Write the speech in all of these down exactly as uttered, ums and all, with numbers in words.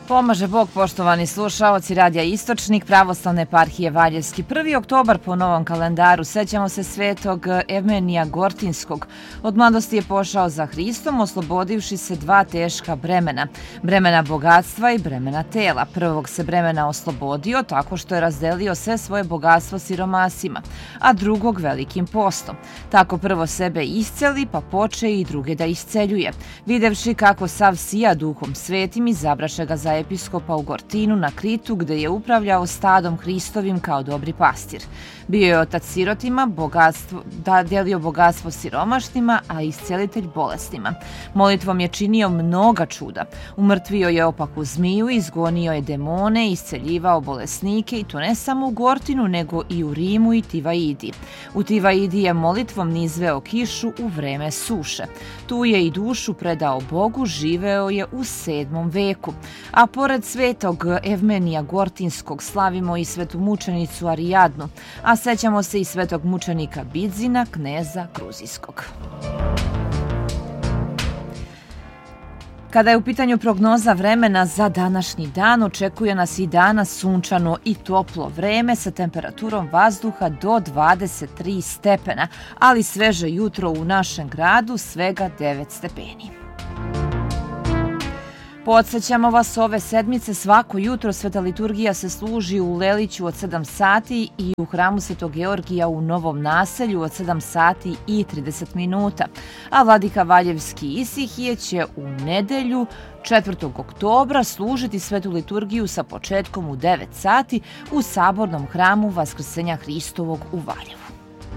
Pomaže Bog, poštovani slušaoci Radija Istočnik, Pravoslavne eparhije Valjevski. Prvi oktobar po novom kalendaru sećamo se svetog Evmenija Gortinskog. Od mladosti je pošao za Hristom, oslobodivši se dva teška bremena. Bremena bogatstva i bremena tela. Prvog se bremena oslobodio tako što je razdelio sve svoje bogatstvo siromasima, a drugog velikim postom. Tako prvo sebe isceli, pa poče i druge da isceljuje. Videvši kako sav sija duhom svetim, izabraše ga za episkopa u Gortinu na Kritu, gde je upravljao stadom Hristovim kao dobri pastir. Bio je otac sirotima, bogatstvo, da delio bogatstvo siromašnima, a iscelitelj bolesnima. Molitvom je činio mnoga čuda. Umrtvio je opaku zmiju, izgonio je demone, isceljivao bolesnike, i to ne samo u Gortinu, nego i u Rimu i Tivaidi. U Tivaidi je molitvom nizveo kišu u vreme suše. Tu je i dušu predao Bogu, živeo je u sedmom veku. A pored svetog Evmenija Gortinskog slavimo i svetu mučenicu Arijadnu, a sećamo se i svetog mučenika Bidzina, kneza Gruzijskog. Kada je u pitanju prognoza vremena za današnji dan, očekuje nas i danas sunčano i toplo vreme sa temperaturom vazduha do dvadeset tri stepena, ali sveže jutro u našem gradu svega devet stepeni. Podsećamo vas, ove sedmice svako jutro sveta liturgija se služi u Leliću od sedam sati i u hramu Svetog Georgija u Novom naselju od sedam sati i trideset minuta. A vladika Valjevski Isihije će u nedelju četvrtog oktobra služiti svetu liturgiju sa početkom u devet sati u sabornom hramu Vaskrsenja Hristovog u Valjevu.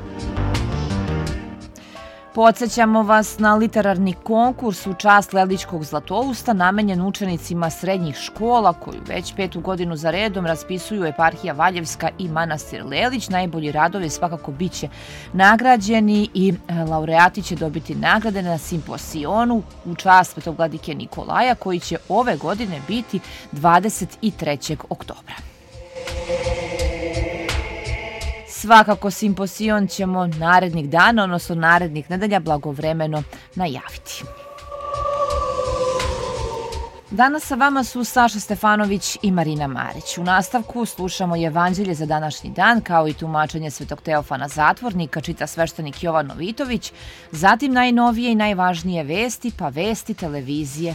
Podsećamo vas na literarni konkurs u čast Lelićkog Zlatousta namenjen učenicima srednjih škola koju već petu godinu za redom raspisuju eparhija Valjevska i manastir Lelić. Najbolji radovi svakako biće nagrađeni i laureati će dobiti nagrade na simposionu u čast svetog vladike Nikolaja koji će ove godine biti dvadeset trećeg oktobra. Svakako simposion ćemo narednih dana, odnosno narednih nedelja, blagovremeno najaviti. Danas sa vama su Saša Stefanović i Marina Marić. U nastavku slušamo Evanđelje za današnji dan, kao i tumačenje svetog Teofana Zatvornika, čita sveštenik Jovan Novitović, zatim najnovije i najvažnije vesti, pa vesti televizije